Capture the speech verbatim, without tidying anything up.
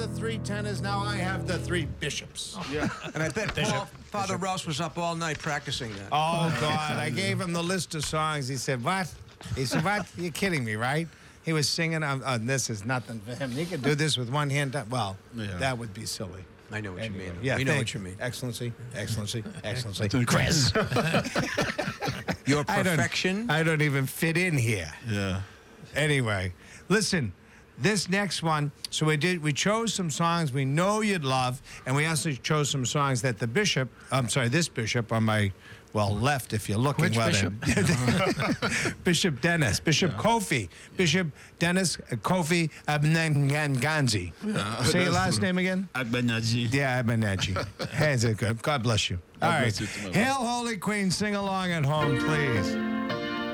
the three tenors. Now I have the three bishops. Yeah. And I bet Paul, Father Rouse was up all night practicing that. Oh, God. I gave him the list of songs. He said, what? He said, what? You're kidding me, right? He was singing, on, on this is nothing for him. He could do this with one hand. Well, Yeah. that would be silly. I know what Anyway, you mean. Yeah, we know thank what you mean. Excellency, excellency, excellency. Chris. Your I don't- perfection. I don't even fit in here. Yeah. Anyway, listen, this next one, so we did we chose some songs we know you'd love, and we also chose some songs that the bishop, I'm sorry, this bishop on my, well, left if you're looking. Which well, bishop? then- Bishop Dennis, Bishop Kofi, Bishop Dennis uh, Kofi Abnanganzi. Say your last name again? Agbanyaji. Yeah, Abnanganzi. Hands are good. God bless you. All right. bless you too, my Hail, Holy Queen, sing along at home, please.